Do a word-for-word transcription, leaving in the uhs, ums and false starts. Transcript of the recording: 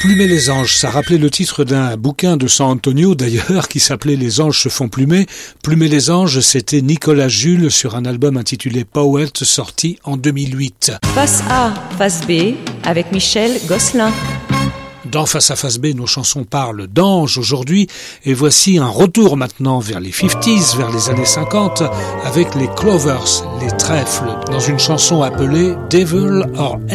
Plumer les anges, ça rappelait le titre d'un bouquin de San Antonio d'ailleurs qui s'appelait Les anges se font plumer. Plumer les anges, c'était Nicolas Jules sur un album intitulé Poet sorti en deux mille huit. Face A, face B avec Michel Gosselin. Dans Face à Face B, nos chansons parlent d'anges aujourd'hui et voici un retour maintenant vers les cinquantaines, vers les années cinquante avec les Clovers, les trèfles, dans une chanson appelée Devil or